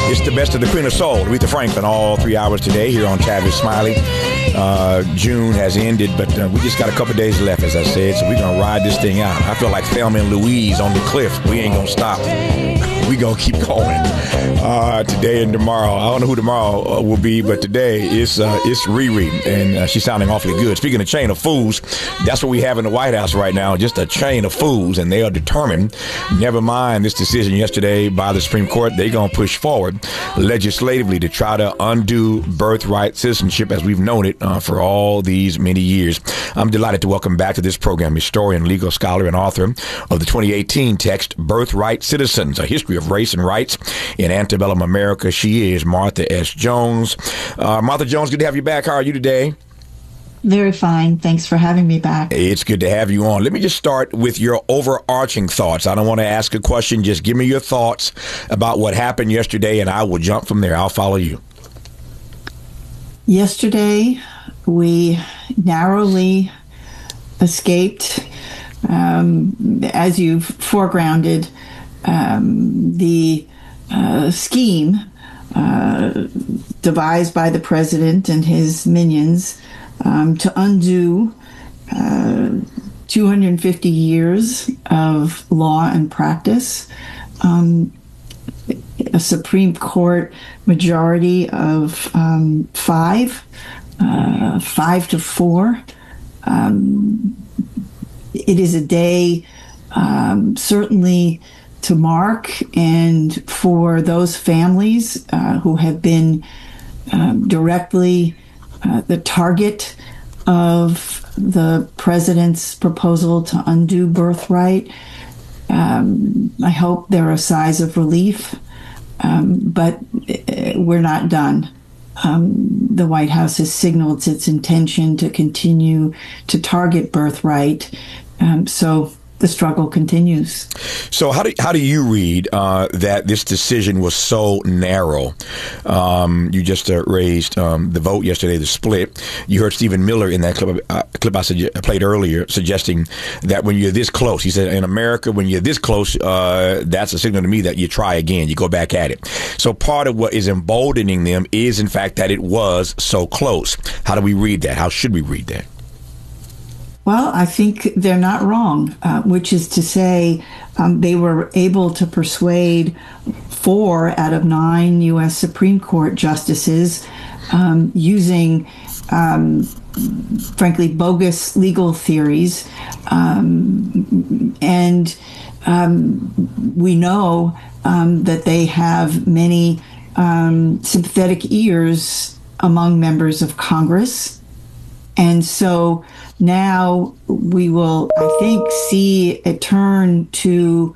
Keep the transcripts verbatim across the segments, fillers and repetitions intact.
It's the best of the Queen of Soul, Aretha Franklin, all three hours today here on Tavis Smiley. Uh, June has ended, but uh, we just got a couple days left, as I said, so we're going to ride this thing out. I feel like Thelma and Louise on the cliff. We ain't going to stop. We going to keep going uh, today and tomorrow. I don't know who tomorrow uh, will be, but today it's, uh, it's Riri, and uh, she's sounding awfully good. Speaking of chain of fools, that's what we have in the White House right now, just a chain of fools, and they are determined, never mind this decision yesterday by the Supreme Court, they're going to push forward legislatively to try to undo birthright citizenship as we've known it uh, for all these many years. I'm delighted to welcome back to this program historian, legal scholar, and author of the twenty eighteen text, Birthright Citizens, A History of Race and Rights in Antebellum America. She is Martha S. Jones. Uh, Martha Jones, good to have you back. How are you today? Very fine. Thanks for having me back. It's good to have you on. Let me just start with your overarching thoughts. I don't want to ask a question. Just give me your thoughts about what happened yesterday, and I will jump from there. I'll follow you. Yesterday, we narrowly escaped, um, as you've foregrounded, um, the uh, scheme uh, devised by the president and his minions Um, to undo uh, two hundred fifty years of law and practice. Um, a Supreme Court majority of um, five, uh, five to four. Um, it is a day um, certainly to mark, and for those families uh, who have been um, directly Uh, the target of the president's proposal to undo birthright. Um, I hope they're a sighs of relief, um, but we're not done. Um, the White House has signaled its intention to continue to target birthright, um, so the struggle continues. So how do how do you read uh, that this decision was so narrow? Um, you just uh, raised um, the vote yesterday, the split. You heard Stephen Miller in that clip, uh, clip I suge- played earlier suggesting that when you're this close, he said, in America, when you're this close, uh, that's a signal to me that you try again, you go back at it. So part of what is emboldening them is, in fact, that it was so close. How do we read that? How should we read that? Well, I think they're not wrong, uh, which is to say um, they were able to persuade four out of nine U S Supreme Court justices um, using, um, frankly, bogus legal theories. Um, and um, we know um, that they have many um, sympathetic ears among members of Congress. And so now we will, I think, see a turn to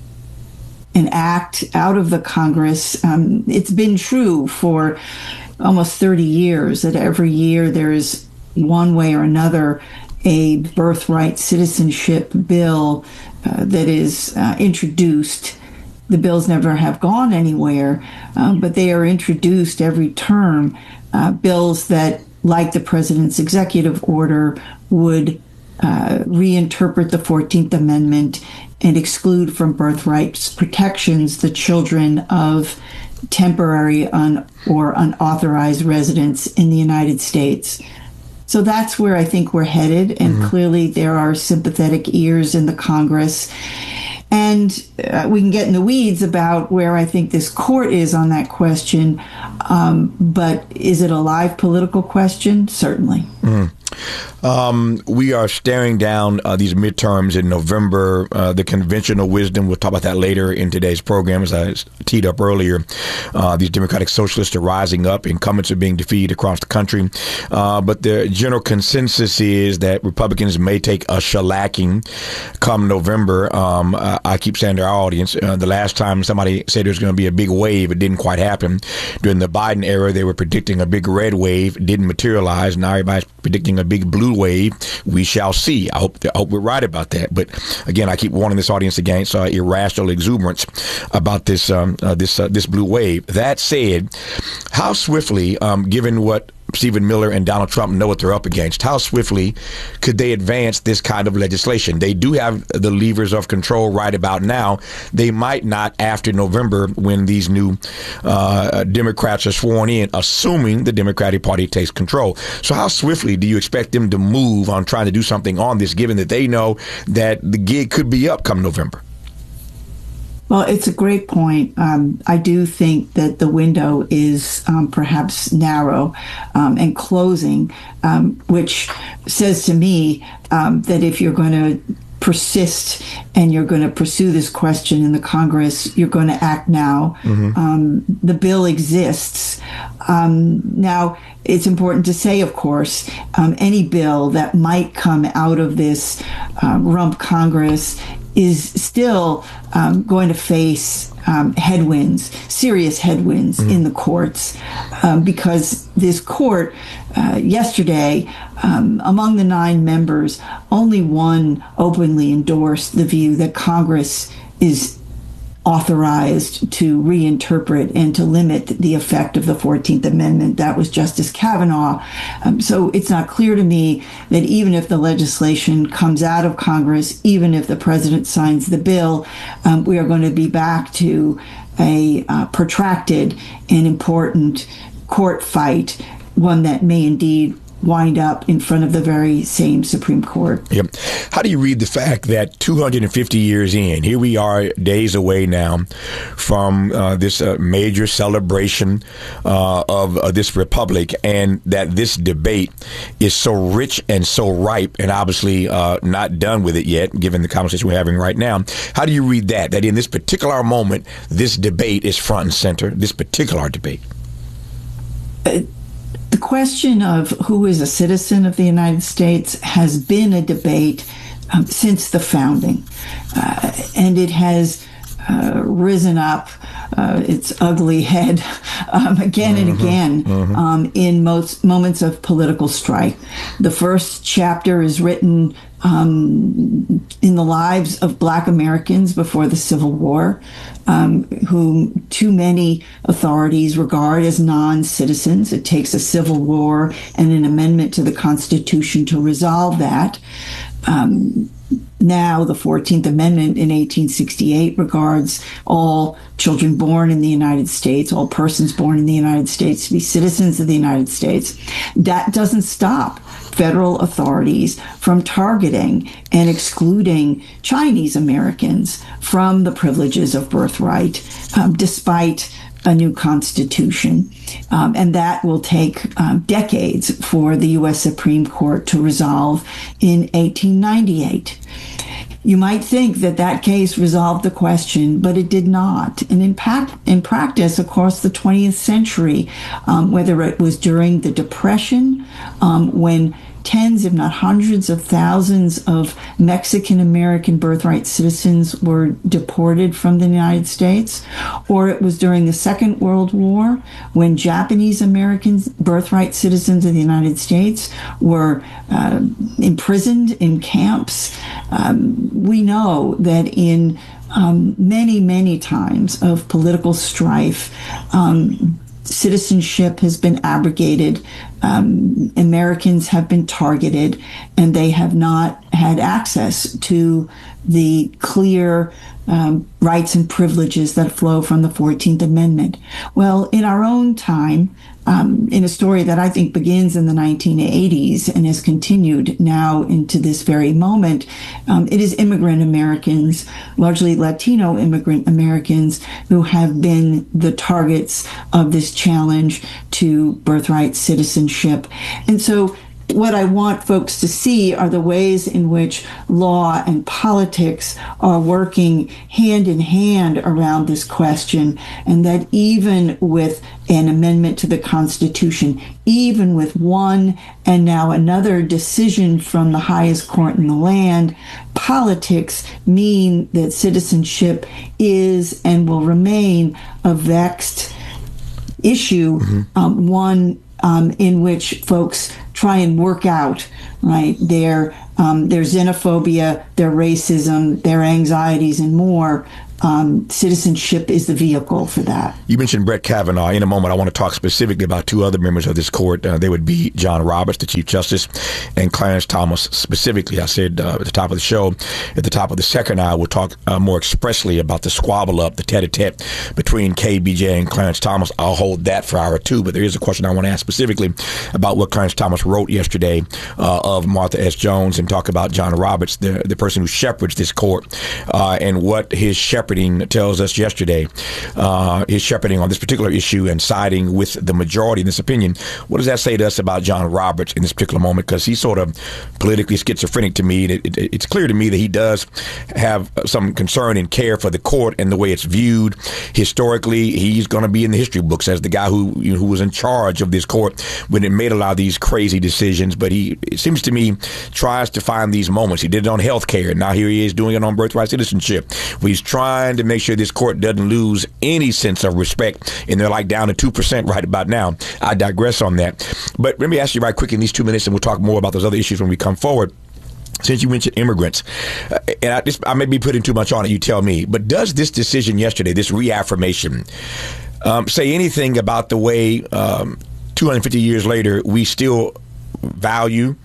an act out of the Congress. Um, it's been true for almost thirty years that every year there is one way or another a birthright citizenship bill uh, that is uh, introduced. The bills never have gone anywhere, um, but they are introduced every term, uh, bills that, like the president's executive order, would uh, reinterpret the fourteenth Amendment and exclude from birthright protections the children of temporary un- or unauthorized residents in the United States. So that's where I think we're headed, and mm-hmm. clearly there are sympathetic ears in the Congress. And uh, we can get in the weeds about where I think this court is on that question. Um, but is it a live political question? Certainly. Mm. Um, we are staring down uh, these midterms in November. Uh, the conventional wisdom, we'll talk about that later in today's program, as I teed up earlier. Uh, these Democratic Socialists are rising up. Incumbents are being defeated across the country. Uh, but the general consensus is that Republicans may take a shellacking come November. Um, I, I keep saying to our audience, uh, the last time somebody said there's going to be a big wave, it didn't quite happen. During the Biden era, they were predicting a big red wave. It didn't materialize. Now everybody's predicting a big blue wave. We shall see. I hope, I hope we're right about that. But again, I keep warning this audience against uh, irrational exuberance about this um, uh, this uh, this blue wave. That said, how swiftly, um, given what Stephen Miller and Donald Trump know what they're up against. How swiftly could they advance this kind of legislation? They do have the levers of control right about now. They might not after November when these new uh, Democrats are sworn in, assuming the Democratic Party takes control. So how swiftly do you expect them to move on trying to do something on this, given that they know that the gig could be up come November? Well, it's a great point. Um, I do think that the window is um, perhaps narrow um, and closing, um, which says to me um, that if you're going to persist and you're going to pursue this question in the Congress, you're going to act now. Mm-hmm. Um, the bill exists. Um, now, it's important to say, of course, um, any bill that might come out of this uh, rump Congress is still um, going to face um, headwinds, serious headwinds mm. in the courts, um, because this court uh, yesterday, um, among the nine members, only one openly endorsed the view that Congress is authorized to reinterpret and to limit the effect of the fourteenth Amendment. That was Justice Kavanaugh. Um, so it's not clear to me that even if the legislation comes out of Congress, even if the president signs the bill, um, we are going to be back to a uh, protracted and important court fight, one that may indeed wind up in front of the very same Supreme Court. Yep. How do you read the fact that two hundred fifty years in, here we are days away now from uh, this uh, major celebration uh, of uh, this republic, and that this debate is so rich and so ripe and obviously uh, not done with it yet, given the conversation we're having right now? How do you read that, that in this particular moment, this debate is front and center, this particular debate? Uh, The question of who is a citizen of the United States has been a debate um, since the founding, uh, and it has uh, risen up uh, its ugly head um, again and mm-hmm, again mm-hmm. Um, in most moments of political strife. The first chapter is written um, in the lives of Black Americans before the Civil War, um, whom too many authorities regard as non-citizens. It takes a civil war and an amendment to the Constitution to resolve that. Um, Now, the fourteenth Amendment in eighteen sixty-eight regards all children born in the United States, all persons born in the United States, to be citizens of the United States. That doesn't stop federal authorities from targeting and excluding Chinese Americans from the privileges of birthright, um, despite a new constitution. Um, and that will take um, decades for the U S Supreme Court to resolve in eighteen ninety-eight. You might think that that case resolved the question, but it did not. And in, pa- in practice, across the twentieth century, um, whether it was during the Depression, um, when tens, if not hundreds of thousands of Mexican-American birthright citizens were deported from the United States, or it was during the Second World War when Japanese-American birthright citizens of the United States were uh, imprisoned in camps. Um, we know that in um, many, many times of political strife, um, citizenship has been abrogated. Um, Americans have been targeted, and they have not had access to the clear um, rights and privileges that flow from the fourteenth Amendment. Well, in our own time, um, in a story that I think begins in the nineteen eighties and has continued now into this very moment, um, it is immigrant Americans, largely Latino immigrant Americans, who have been the targets of this challenge to birthright citizenship. And so what I want folks to see are the ways in which law and politics are working hand in hand around this question, and that even with an amendment to the Constitution, even with one and now another decision from the highest court in the land, politics mean that citizenship is and will remain a vexed issue, mm-hmm. um, one um, in which folks try and work out, right, their um, their xenophobia, their racism, their anxieties, and more um, citizenship is the vehicle for that. You mentioned Brett Kavanaugh. In a moment, I want to talk specifically about two other members of this court. Uh, they would be John Roberts, the Chief Justice, and Clarence Thomas specifically. I said uh, at the top of the show, at the top of the second hour, we'll talk uh, more expressly about the squabble up, the tete-a-tete between K B J and Clarence Thomas. I'll hold that for hour two, but there is a question I want to ask specifically about what Clarence Thomas wrote yesterday uh, of Martha S. Jones, and talk about John Roberts, the, the person who shepherds this court, uh, and what his shepherding tells us yesterday, uh, his shepherding on this particular issue and siding with the majority in this opinion. What does that say to us about John Roberts in this particular moment? Because he's sort of politically schizophrenic to me. It, it, it's clear to me that he does have some concern and care for the court and the way it's viewed. Historically, he's going to be in the history books as the guy who you know, who was in charge of this court when it made a lot of these crazy decisions. But he, it seems to me, tries to find these moments. He did it on health care, and now here he is doing it on birthright citizenship. He's trying to make sure this court doesn't lose any sense of respect, and they're like down to two percent right about now. I digress on that. But let me ask you right quick in these two minutes, and we'll talk more about those other issues when we come forward. Since you mentioned immigrants, uh, and I, this, I may be putting too much on it, you tell me, but does this decision yesterday, this reaffirmation, um, say anything about the way um, two hundred fifty years later we still value,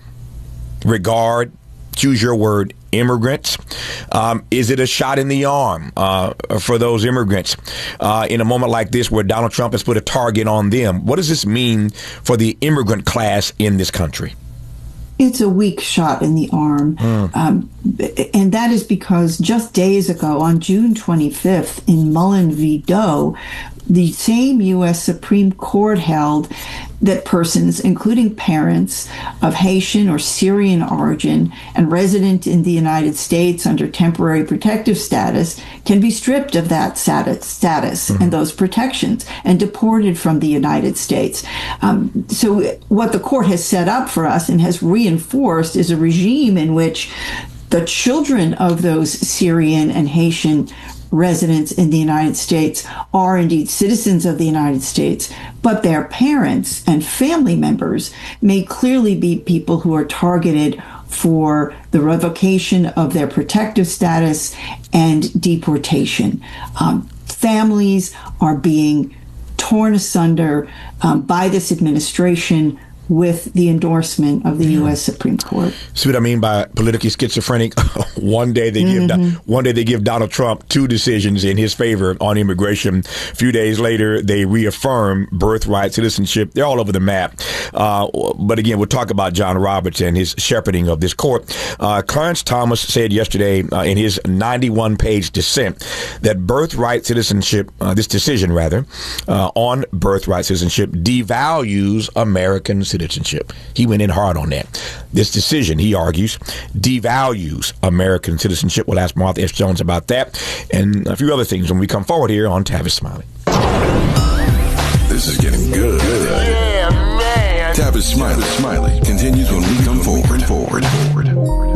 regard, choose your word, immigrants? Um, is it a shot in the arm uh, for those immigrants uh, in a moment like this where Donald Trump has put a target on them? What does this mean for the immigrant class in this country? It's a weak shot in the arm. Mm. Um, and that is because just days ago, on June twenty-fifth, in Mullen v. Doe, the same U S Supreme Court held that persons, including parents of Haitian or Syrian origin and resident in the United States under temporary protective status, can be stripped of that status, status mm-hmm. and those protections and deported from the United States. Um, so what the court has set up for us and has reinforced is a regime in which the children of those Syrian and Haitian residents in the United States are indeed citizens of the United States, but their parents and family members may clearly be people who are targeted for the revocation of their protective status and deportation. Um, families are being torn asunder um, by this administration with the endorsement of the U S Supreme Court. See what I mean by politically schizophrenic? one day they give mm-hmm. one day they give Donald Trump two decisions in his favor on immigration. A few days later, they reaffirm birthright citizenship. They're all over the map. Uh, but again, we'll talk about John Roberts and his shepherding of this court. Uh, Clarence Thomas said yesterday uh, in his ninety-one page dissent that birthright citizenship, uh, this decision rather, uh, on birthright citizenship devalues American citizenship. Citizenship. He went in hard on that. This decision, he argues, devalues American citizenship. We'll ask Martha S. Jones about that and a few other things when we come forward here on Tavis Smiley. This is getting good. Yeah, man. Tavis Smiley, Smiley continues when we come forward. forward. forward.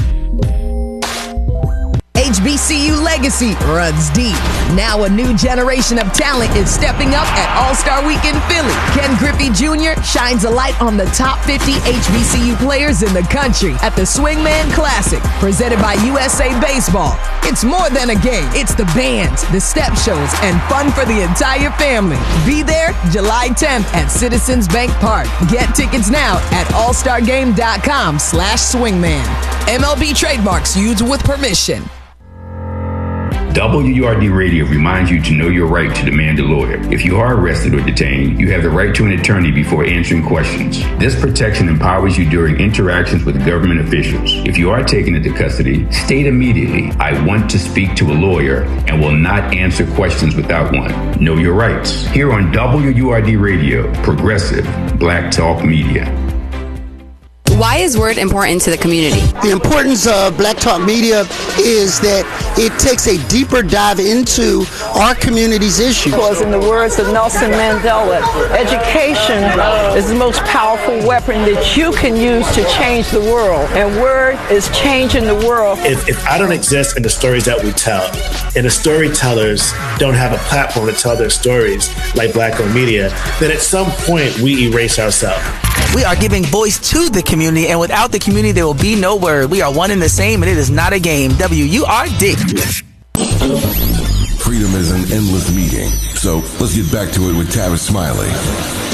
H B C U legacy runs deep. Now a new generation of talent is stepping up at All-Star Weekend Philly. Ken Griffey Junior shines a light on the top fifty H B C U players in the country at the Swingman Classic, presented by U S A Baseball. It's more than a game. It's the bands, the step shows, and fun for the entire family. Be there July tenth at Citizens Bank Park. Get tickets now at allstargame.com slash swingman. M L B trademarks used with permission. W U R D Radio reminds you to know your right to demand a lawyer. If you are arrested or detained, you have the right to an attorney before answering questions. This protection empowers you during interactions with government officials. If you are taken into custody, state immediately, I want to speak to a lawyer, and will not answer questions without one. Know your rights. Here on W U R D Radio, Progressive Black Talk Media. Why is Word important to the community? The importance of Black Talk Media is that it takes a deeper dive into our community's issues. Because in the words of Nelson Mandela, education is the most powerful weapon that you can use to change the world. And Word is changing the world. If, if I don't exist in the stories that we tell, and the storytellers don't have a platform to tell their stories like Black-owned media, then at some point we erase ourselves. We are giving voice to the community, and without the community, there will be no Word. We are one and the same, and it is not a game. W U R D. Freedom is an endless meeting. So let's get back to it with Tavis Smiley.